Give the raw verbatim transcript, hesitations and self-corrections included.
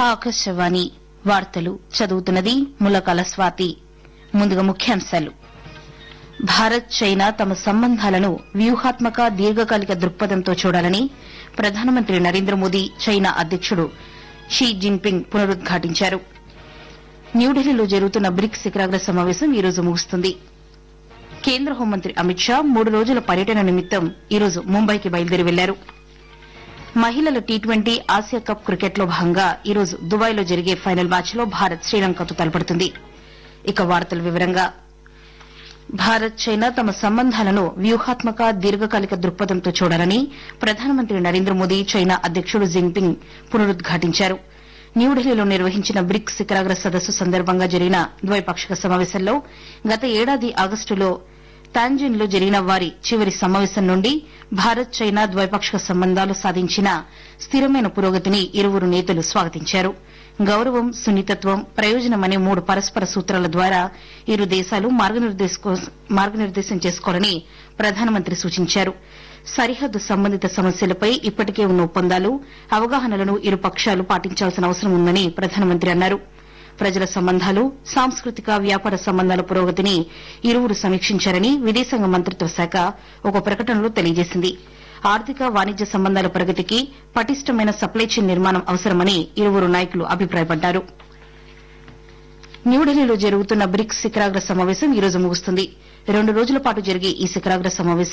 ఆకాశవాణి వార్తలు చదువుతున్నది ములకాల స్వాతి. ముందుగా ముఖ్యాంశాలు. భారత్ చైనా తమ సంబంధాలను వ్యూహాత్మక దీర్ఘకాలిక దృక్పథంతో చూడాలని ప్రధానమంత్రి నరేంద్ర మోదీ చైనా అధ్యకుడు షీ జిన్పింగ్ పునరుద్ఘాటించారు. న్యూఢిల్లీలో జరుగుతున్న బ్రిక్స్ శిఖరాగ్ర సమావేశం ఈ రోజు ముగుస్తుంది. కేంద్ర హోంమంత్రి అమిత్ షా మూడు రోజుల పర్యటన నిమిత్తం ఈ రోజు ముంబైకి బయలుదేరి వెళ్లారు. మహిళల టీ ట్వంటీ ఆసియా కప్ క్రికెట్లో భాగంగా ఈ రోజు దుబాయ్లో జరిగే ఫైనల్ మ్యాచ్లో భారత్ శ్రీలంకతో తలపడుతుంది. ఇక వార్తల వివరంగా భారత్ చైనా తమ సంబంధాలను వ్యూహాత్మక దీర్ఘకాలిక దృక్పథంతో చూడాలని ప్రధానమంత్రి నరేంద్ర మోదీ చైనా అధ్యకుడు జిన్పింగ్ పునరుద్ఘాటించారు. న్యూఢిల్లీలో నిర్వహించిన బ్రిక్స్ శిఖరాగ్ర సదస్సు సందర్భంగా జరిగిన ద్వైపాక్షిక సమావేశంలో గత ఏడాది ఆగస్టులో తాంజిన్లో జరిగిన వారి చివరి సమావేశం నుండి భారత్ చైనా ద్వైపాక్షిక సంబంధాలు సాధించిన స్థిరమైన పురోగతిని ఇరువురు నేతలు స్వాగతించారు. గౌరవం, సున్నితత్వం, ప్రయోజనం అనే మూడు పరస్పర సూత్రాల ద్వారా ఇరు దేశాలు మార్గనిర్దేశం చేసుకోవాలని ప్రధానమంత్రి సూచించారు. సరిహద్దు సంబంధిత సమస్యలపై ఇప్పటికే ఉన్న ఒప్పందాలు, అవగాహనలను ఇరు పక్షాలు పాటించాల్సిన అవసరం ఉందని ప్రధానమంత్రి అన్నారు. ప్రజల సంబంధాలు, సాంస్కృతిక, వ్యాపార సంబంధాల పురోగతిని ఇరువురు సమీక్షించారని విదేశాంగ మంత్రిత్వ శాఖ ఒక ప్రకటనలో తెలియజేసింది. ఆర్థిక, వాణిజ్య సంబంధాల ప్రగతికి పటిష్టమైన సప్లై చైన్ నిర్మాణం అవసరమని ఇరువురు నాయకులు అభిప్రాయపడ్డారు. న్యూఢిల్లీలో జరుగుతున్న బ్రిక్స్ శిఖరాగ్ర సమావేశం ఈ రోజు ముగుస్తుంది. రెండు రోజుల పాటు జరిగే ఈ శిఖరాగ్ర సమావేశం